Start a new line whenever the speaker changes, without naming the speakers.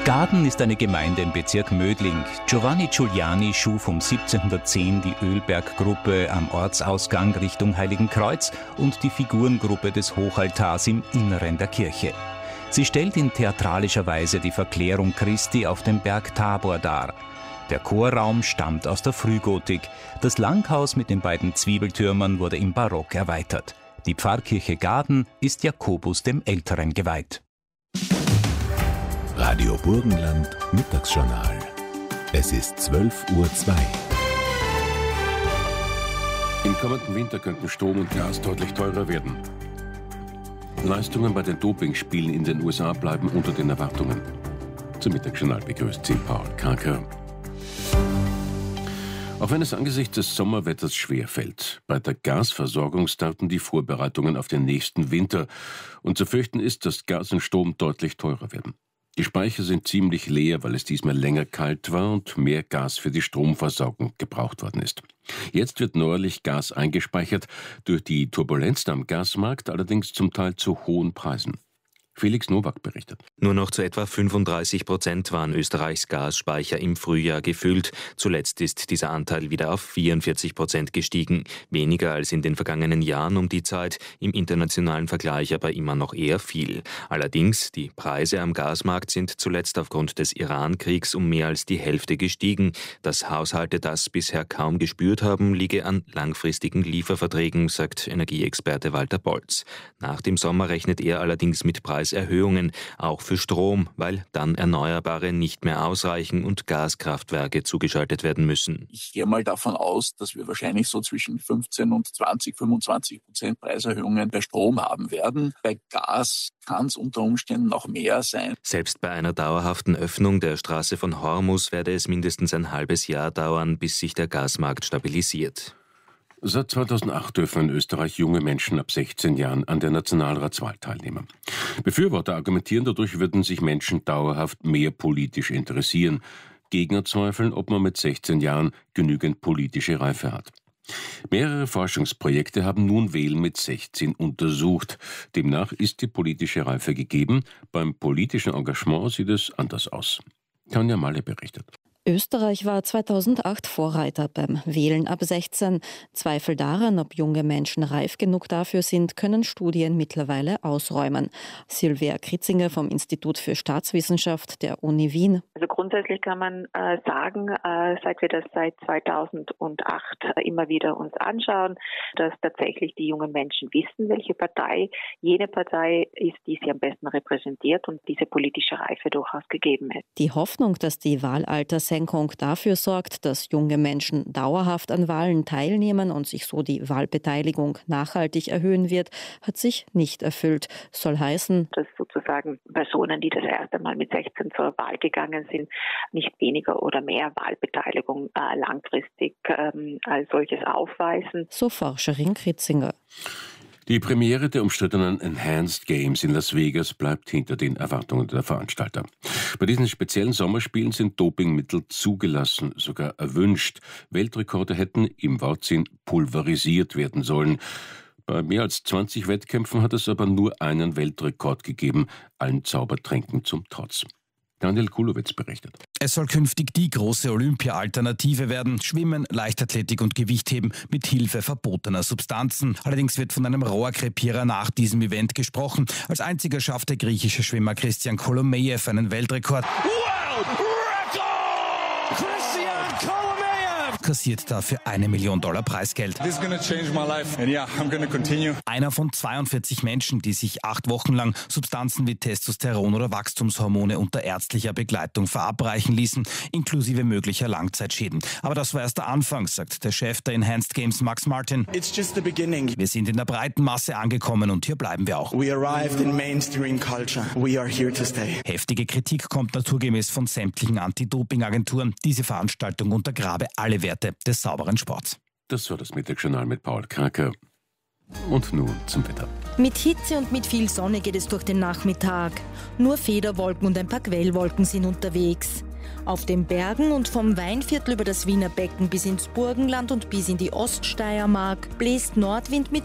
Gaden ist eine Gemeinde im Bezirk Mödling. Giovanni Giuliani schuf um 1710 die Ölberggruppe am Ortsausgang Richtung Heiligenkreuz und die Figurengruppe des Hochaltars im Inneren der Kirche. Sie stellt in theatralischer Weise die Verklärung Christi auf dem Berg Tabor dar. Der Chorraum stammt aus der Frühgotik. Das Langhaus mit den beiden Zwiebeltürmern wurde im Barock erweitert. Die Pfarrkirche Gaden ist Jakobus dem Älteren geweiht.
Radio Burgenland Mittagsjournal. Es ist 12:02 Uhr.
Im kommenden Winter könnten Strom und Gas deutlich teurer werden. Leistungen bei den Dopingspielen in den USA bleiben unter den Erwartungen. Zum Mittagsjournal begrüßt Sie Paul Kraker. Auch wenn es angesichts des Sommerwetters schwerfällt, bei der Gasversorgung starten die Vorbereitungen auf den nächsten Winter. Und zu fürchten ist, dass Gas und Strom deutlich teurer werden. Die Speicher sind ziemlich leer, weil es diesmal länger kalt war und mehr Gas für die Stromversorgung gebraucht worden ist. Jetzt wird neuerlich Gas eingespeichert, durch die Turbulenz am Gasmarkt allerdings zum Teil zu hohen Preisen. Felix Nowak berichtet.
Nur noch zu etwa 35% waren Österreichs Gasspeicher im Frühjahr gefüllt. Zuletzt ist dieser Anteil wieder auf 44% gestiegen. Weniger als in den vergangenen Jahren um die Zeit, im internationalen Vergleich aber immer noch eher viel. Allerdings, die Preise am Gasmarkt sind zuletzt aufgrund des Iran-Kriegs um mehr als die Hälfte gestiegen. Dass Haushalte das bisher kaum gespürt haben, liege an langfristigen Lieferverträgen, sagt Energieexperte Walter Bolz. Nach dem Sommer rechnet er allerdings mit Preiserhöhungen, auch für Strom, weil dann Erneuerbare nicht mehr ausreichen und Gaskraftwerke zugeschaltet werden müssen.
Ich gehe mal davon aus, dass wir wahrscheinlich so zwischen 15 und 25% Preiserhöhungen bei Strom haben werden. Bei Gas kann es unter Umständen noch mehr sein.
Selbst bei einer dauerhaften Öffnung der Straße von Hormus werde es mindestens ein halbes Jahr dauern, bis sich der Gasmarkt stabilisiert.
Seit 2008 dürfen in Österreich junge Menschen ab 16 Jahren an der Nationalratswahl teilnehmen. Befürworter argumentieren, dadurch würden sich Menschen dauerhaft mehr politisch interessieren. Gegner zweifeln, ob man mit 16 Jahren genügend politische Reife hat. Mehrere Forschungsprojekte haben nun Wählen mit 16 untersucht. Demnach ist die politische Reife gegeben. Beim politischen Engagement sieht es anders aus. Tanja Malle berichtet.
Österreich war 2008 Vorreiter beim Wählen ab 16. Zweifel daran, ob junge Menschen reif genug dafür sind, können Studien mittlerweile ausräumen. Silvia Kritzinger vom Institut für Staatswissenschaft der Uni Wien.
Also grundsätzlich kann man sagen, seit wir das seit 2008 immer wieder uns anschauen, dass tatsächlich die jungen Menschen wissen, welche Partei jene Partei ist, die sie am besten repräsentiert und diese politische Reife durchaus gegeben ist.
Die Hoffnung, dass die Wahlaltersenkung dafür sorgt, dass junge Menschen dauerhaft an Wahlen teilnehmen und sich so die Wahlbeteiligung nachhaltig erhöhen wird, hat sich nicht erfüllt. Soll heißen,
dass sozusagen Personen, die das erste Mal mit 16 zur Wahl gegangen sind, nicht weniger oder mehr Wahlbeteiligung langfristig als solches aufweisen.
So Forscherin Kritzinger.
Die Premiere der umstrittenen Enhanced Games in Las Vegas bleibt hinter den Erwartungen der Veranstalter. Bei diesen speziellen Sommerspielen sind Dopingmittel zugelassen, sogar erwünscht. Weltrekorde hätten im Wortsinn pulverisiert werden sollen. Bei mehr als 20 Wettkämpfen hat es aber nur einen Weltrekord gegeben, allen Zaubertränken zum Trotz. Daniel Kulowitz berichtet.
Es soll künftig die große Olympia-Alternative werden. Schwimmen, Leichtathletik und Gewichtheben mit Hilfe verbotener Substanzen. Allerdings wird von einem Rohrkrepierer nach diesem Event gesprochen. Als einziger schafft der griechische Schwimmer Christian Kolomejew einen Weltrekord. World Record! Christian Kolomejew kassiert dafür $1 Million Preisgeld.
This is gonna change my life and yeah, I'm gonna continue.
Einer von 42 Menschen, die sich 8 Wochen lang Substanzen wie Testosteron oder Wachstumshormone unter ärztlicher Begleitung verabreichen ließen, inklusive möglicher Langzeitschäden. Aber das war erst der Anfang, sagt der Chef der Enhanced Games Max Martin.
It's just the beginning.
Wir sind in der breiten Masse angekommen und hier bleiben wir auch.
We arrived in mainstream culture. We are here to stay.
Heftige Kritik kommt naturgemäß von sämtlichen Anti-Doping-Agenturen. Diese Veranstaltung untergrabe alle Werte des sauberen Sports.
Das war das Mittagsjournal mit Paul Kraker. Und nun zum Wetter.
Mit Hitze und mit viel Sonne geht es durch den Nachmittag. Nur Federwolken und ein paar Quellwolken sind unterwegs. Auf den Bergen und vom Weinviertel über das Wiener Becken bis ins Burgenland und bis in die Oststeiermark bläst Nordwind mit